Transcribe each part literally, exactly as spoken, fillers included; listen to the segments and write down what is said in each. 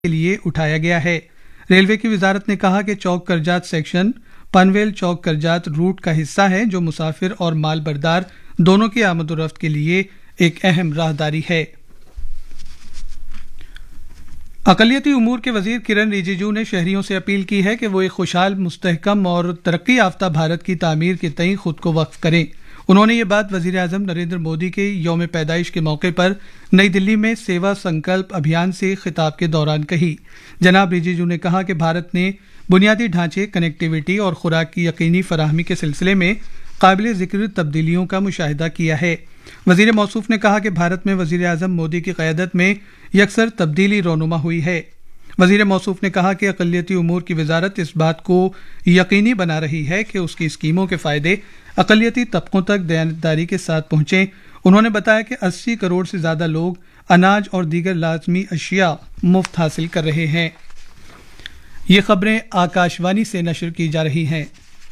کے لیے اٹھایا گیا ہے۔ ریلوے کی وزارت نے کہا کہ چوک کرجات سیکشن پنویل چوک کرجات روٹ کا حصہ ہے جو مسافر اور مال بردار دونوں کی آمد و رفت کے لیے ایک اہم راہداری ہے۔ اقلیتی امور کے وزیر کرن رجیجو نے شہریوں سے اپیل کی ہے کہ وہ ایک خوشحال، مستحکم اور ترقی یافتہ بھارت کی تعمیر کے تئیں خود کو وقف کریں۔ انہوں نے یہ بات وزیر اعظم نریندر مودی کے یوم پیدائش کے موقع پر نئی دلی میں سیوا سنکلپ ابھیان سے خطاب کے دوران کہی۔ جناب رجیجو نے کہا کہ بھارت نے بنیادی ڈھانچے، کنیکٹیویٹی اور خوراک کی یقینی فراہمی کے سلسلے میں قابل ذکر تبدیلیوں کا مشاہدہ کیا ہے۔ وزیر موصوف نے کہا کہ بھارت میں وزیر اعظم مودی کی قیادت میں یکسر تبدیلی رونما ہوئی ہے۔ وزیر موصوف نے کہا کہ اقلیتی امور کی وزارت اس بات کو یقینی بنا رہی ہے کہ اس کی اسکیموں کے فائدے اقلیتی طبقوں تک دیانتداری کے ساتھ پہنچیں۔ انہوں نے بتایا کہ اسی کروڑ سے زیادہ لوگ اناج اور دیگر لازمی اشیاء مفت حاصل کر رہے ہیں۔ یہ خبریں آکاش وانی سے نشر کی جا رہی ہیں۔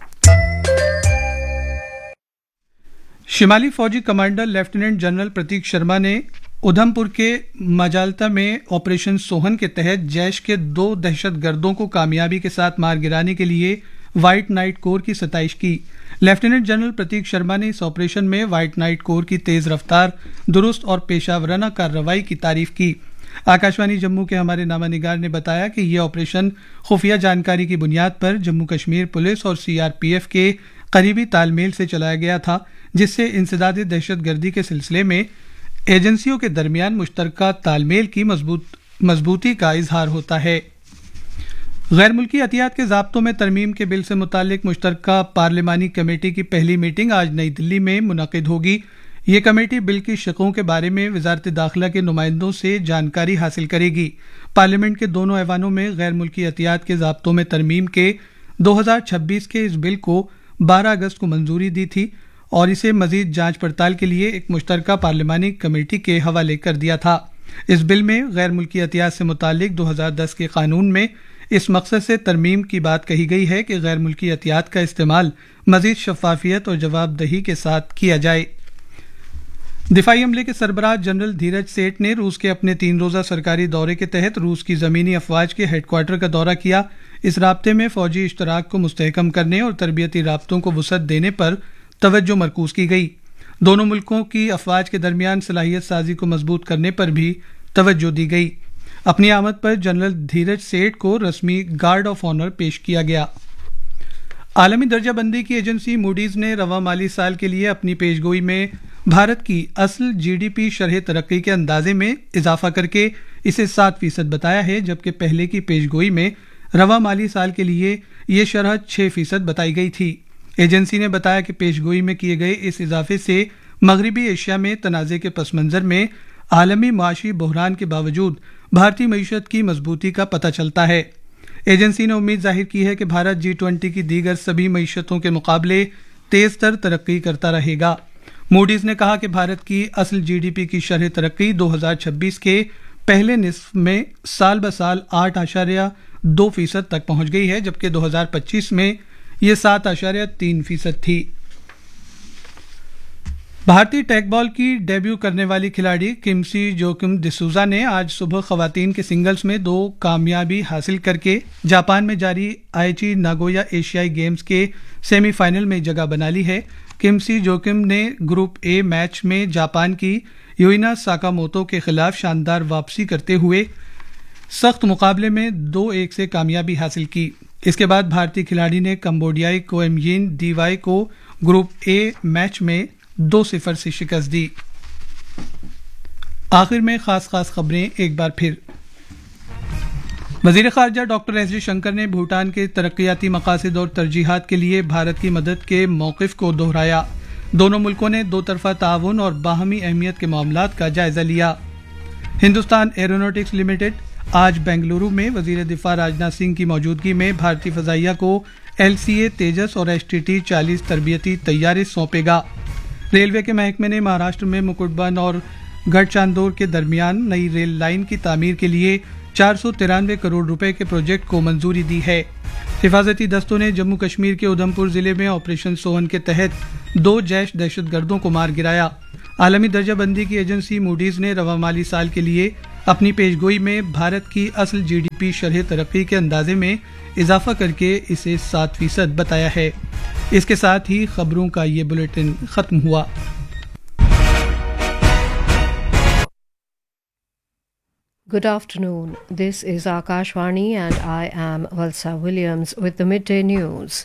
شمالی فوجی کمانڈر لیفٹیننٹ جنرل پرتیک شرما نے ادھم پور کے مجالتا میں آپریشن سوہن کے تحت جیش کے دو دہشت گردوں کو کامیابی کے ساتھ مار گرانے کے لیے وائٹ نائٹ کور کی ستائش کی۔ لیفٹیننٹ جنرل پرتیک شرما نے اس آپریشن میں وائٹ نائٹ کور کی تیز رفتار، درست اور پیشہ ورانہ کارروائی کی تعریف کی۔ آکاشوانی جموں کے ہمارے نامہ نگار نے بتایا کہ یہ آپریشن خفیہ جانکاری کی بنیاد پر جموں کشمیر پولیس اور سی آر پی ایف کے قریبی تال میل سے چلایا گیا تھا، جس سے انسداد دہشت گردی کے سلسلے میں ایجنسیوں کے درمیان مشترکہ تال میل کی مضبوط مضبوطی کا اظہار ہوتا ہے۔ غیر ملکی عطیات کے ضابطوں میں ترمیم کے بل سے متعلق مشترکہ پارلیمانی کمیٹی کی پہلی میٹنگ آج نئی دلی میں منعقد ہوگی۔ یہ کمیٹی بل کی شقوں کے بارے میں وزارت داخلہ کے نمائندوں سے جانکاری حاصل کرے گی۔ پارلیمنٹ کے دونوں ایوانوں میں غیر ملکی عطیات کے ضابطوں میں ترمیم کے دو ہزار چھبیس کے اس بل کو بارہ اگست کو منظوری دی تھی اور اسے مزید جانچ پڑتال کے لیے ایک مشترکہ پارلیمانی کمیٹی کے حوالے کر دیا تھا۔ اس بل میں غیر ملکی عطیات سے متعلق دو ہزار دس کے قانون میں اس مقصد سے ترمیم کی بات کہی گئی ہے کہ غیر ملکی عطیات کا استعمال مزید شفافیت اور جواب دہی کے ساتھ کیا جائے۔ دفاعی عملے کے سربراہ جنرل دھیرج سیٹھ نے روس کے اپنے تین روزہ سرکاری دورے کے تحت روس کی زمینی افواج کے ہیڈ کوارٹر کا دورہ کیا۔ اس رابطے میں فوجی اشتراک کو مستحکم کرنے اور تربیتی رابطوں کو وسعت دینے پر توجہ مرکوز کی گئی۔ دونوں ملکوں کی افواج کے درمیان صلاحیت سازی کو مضبوط کرنے پر بھی توجہ دی گئی۔ اپنی آمد پر جنرل دھیرج سیٹھ کو رسمی گارڈ آف آنر پیش کیا گیا۔ عالمی درجہ بندی کی ایجنسی موڈیز نے رواں مالی سال کے لیے اپنی پیش گوئی میں بھارت کی اصل جی ڈی پی شرح ترقی کے اندازے میں اضافہ کر کے اسے سات فیصد بتایا ہے، جبکہ پہلے کی پیش گوئی میں رواں مالی سال کے لیے یہ شرح چھ فیصد بتائی گئی تھی۔ ایجنسی نے بتایا کہ پیش گوئی میں کیے گئے اس اضافے سے مغربی ایشیا میں تنازع کے پس منظر میں عالمی معاشی بحران کے باوجود بھارتی معیشت کی مضبوطی کا پتہ چلتا ہے۔ ایجنسی نے امید ظاہر کی ہے کہ بھارت جی ٹوینٹی کی دیگر سبھی معیشتوں کے مقابلے تیز تر ترقی کرتا رہے گا۔ موڈیز نے کہا کہ بھارت کی اصل جی ڈی پی کی شرح ترقی دو ہزار چھبیس کے پہلے نصف میں سال بہ سال آٹھ اشاریہ دو فیصد تک پہنچ گئی ہے، جبکہ دو ہزار پچیس میں یہ سات اشاریہ تین فیصد تھی۔ بھارتی ٹیک بال کی ڈیبیو کرنے والی کھلاڑی کمسی جوکم ڈسوزا نے آج صبح خواتین کے سنگلز میں دو کامیابی حاصل کر کے جاپان میں جاری آئیچی ناگویا ایشیائی گیمز کے سیمی فائنل میں جگہ بنا لی ہے۔ کمسی جوکم نے گروپ اے میچ میں جاپان کی یوئینا ساکاموتو کے خلاف شاندار واپسی کرتے ہوئے سخت مقابلے میں دو ایک سے کامیابی حاصل کی۔ اس کے بعد بھارتی کھلاڑی نے کمبوڈیائی کوئم ین ڈی وائی کو گروپ اے میچ میں دو صفر سے شکست دی۔ آخر میں خاص خاص خبریں ایک بار پھر۔ وزیر خارجہ ڈاکٹر ایس جے شنکر نے بھوٹان کے ترقیاتی مقاصد اور ترجیحات کے لیے بھارت کی مدد کے موقف کو دہرایا۔ دونوں ملکوں نے دو طرفہ تعاون اور باہمی اہمیت کے معاملات کا جائزہ لیا۔ ہندوستان ایروناٹکس لمیٹڈ آج بنگلورو میں وزیر دفاع راجناتھ سنگھ کی موجودگی میں بھارتی فضائیہ کو ایل سی اے تیجس اور ایس ٹی ٹی چالیس تربیتی طیارے سونپے گا۔ ریلوے کے محکمے نے مہاراشٹر میں مکٹبن اور گڑھ چاندور کے درمیان نئی ریل لائن کی تعمیر کے لیے چار سو ترانوے کروڑ روپے کے پروجیکٹ کو منظوری دی ہے۔ حفاظتی دستوں نے جموں کشمیر کے ادھم پور ضلع میں آپریشن سوہن کے تحت دو جیش دہشت گردوں کو مار گرایا۔ عالمی درجہ بندی کی ایجنسی موڈیز نے رواں مالی سال کے لیے अपनी पेशगोई में भारत की असल जीडीपी शरह तरक्की के अंदाजे में इजाफा करके इसे सात फीसद बताया है। इसके साथ ही खबरों का ये बुलेटिन खत्म हुआ। Good afternoon. This is Akashvani and I am Valsa Williams with the midday news.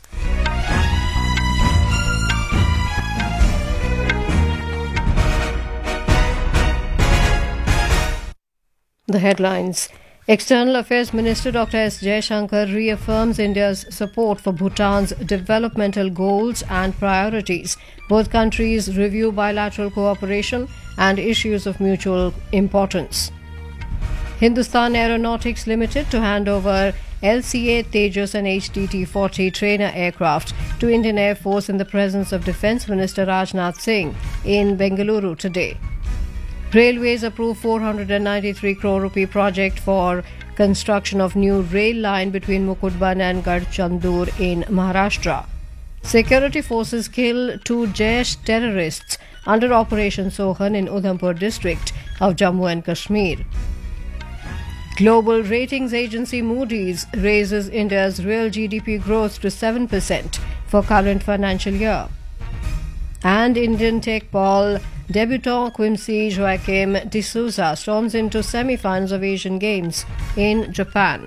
The headlines. External Affairs Minister Doctor S. Jaishankar reaffirms India's support for Bhutan's developmental goals and priorities. Both countries review bilateral cooperation and issues of mutual importance. Hindustan Aeronautics Limited to hand over L C A Tejas and H T T forty trainer aircraft to Indian Air Force in the presence of Defence Minister Rajnath Singh in Bengaluru today. Railways approved four hundred ninety-three crore rupee project for construction of new rail line between Mukutban and Garchandur in Maharashtra. Security forces kill two Jaish terrorists under Operation Sohan in Udhampur district of Jammu and Kashmir. Global ratings agency Moody's raises India's real G D P growth to seven percent for current financial year. And Indian tech ball debutant Quincy Joaquim D'Souza storms into semi-finals of Asian Games in Japan.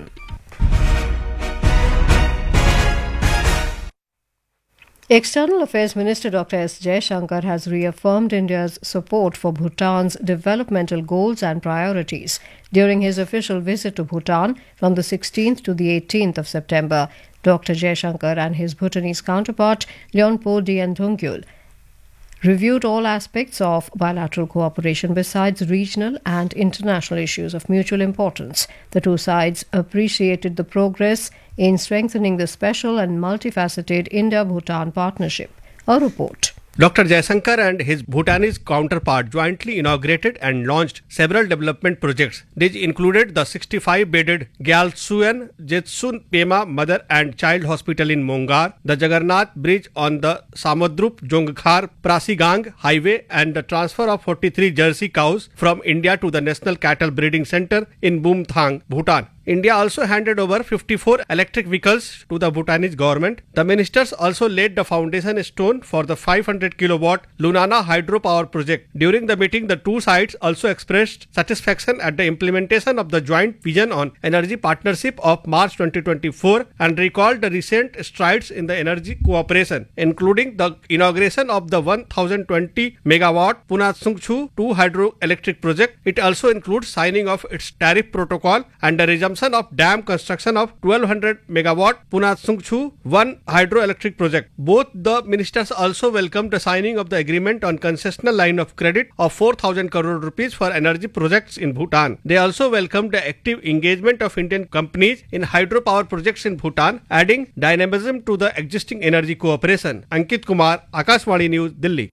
External Affairs Minister Doctor S. Jaishankar has reaffirmed India's support for Bhutan's developmental goals and priorities during his official visit to Bhutan from the sixteenth to the eighteenth of September. Doctor Jaishankar and his Bhutanese counterpart Leonpo Dianthungyul reviewed all aspects of bilateral cooperation besides regional and international issues of mutual importance. The two sides appreciated the progress in strengthening the special and multifaceted India-Bhutan partnership. A report. Doctor Jaishankar and his Bhutanese counterpart jointly inaugurated and launched several development projects. These included the sixty-five bedded Gyaltsuan Jetsun Pema Mother and Child Hospital in Mongar, the Jagannath Bridge on the Samudrup Jongkhar Prasigang Highway, and the transfer of forty-three Jersey cows from India to the National Cattle Breeding Center in Bumthang, Bhutan. India also handed over fifty-four electric vehicles to the Bhutanese government. The ministers also laid the foundation stone for the five hundred kilowatt Lunana hydropower project. During the meeting, the two sides also expressed satisfaction at the implementation of the joint vision on energy partnership of March twenty twenty-four and recalled the recent strides in the energy cooperation, including the inauguration of the one thousand twenty megawatt Punatsungchu two hydroelectric project. It also includes signing of its tariff protocol and the resumption of dam construction of twelve hundred megawatt Punatsungchu one hydroelectric project. Both the ministers also welcomed the signing of the agreement on concessional line of credit of four thousand crore rupees for energy projects in Bhutan. They also welcomed the active engagement of Indian companies in hydropower projects in Bhutan, adding dynamism to the existing energy cooperation. Ankit Kumar, Akashvani News, Delhi.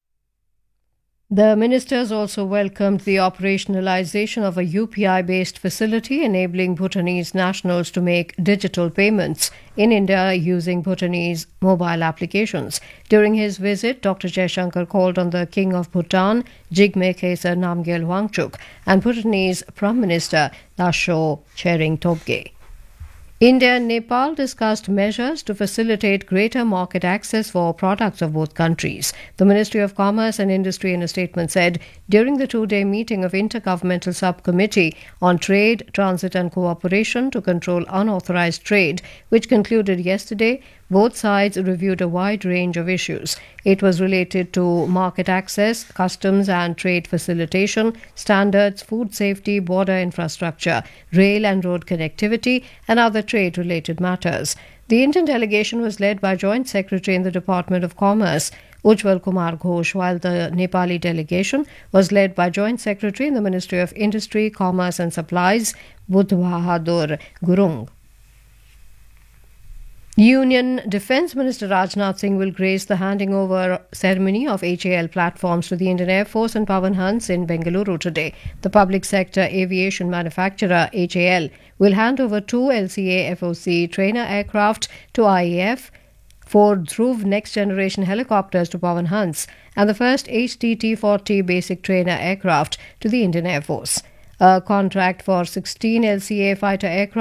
The ministers also welcomed the operationalization of a U P I-based facility enabling Bhutanese nationals to make digital payments in India using Bhutanese mobile applications. During his visit, Doctor Jaishankar called on the King of Bhutan, Jigme Khesar Namgyel Wangchuk, and Bhutanese Prime Minister Dasho Tshering Tobgay. India and Nepal discussed measures to facilitate greater market access for products of both countries. The Ministry of Commerce and Industry in a statement said during the two-day meeting of Intergovernmental Subcommittee on Trade, Transit and Cooperation to Control Unauthorized Trade, which concluded yesterday, both sides reviewed a wide range of issues. It was related to market access, customs and trade facilitation, standards, food safety, border infrastructure, rail and road connectivity, and other trade-related matters. The Indian delegation was led by Joint Secretary in the Department of Commerce, Ujjwal Kumar Ghosh, while the Nepali delegation was led by Joint Secretary in the Ministry of Industry, Commerce and Supplies, Budh Bahadur Gurung. Union Defence Minister Rajnath Singh will grace the handing over ceremony of H A L platforms to the Indian Air Force and Pavan Hans in Bengaluru today. The public sector aviation manufacturer H A L will hand over two L C A F O C trainer aircraft to I A F, four Dhruv next generation helicopters to Pavan Hans, and the first H T T forty basic trainer aircraft to the Indian Air Force. A contract for sixteen L C A fighter aircraft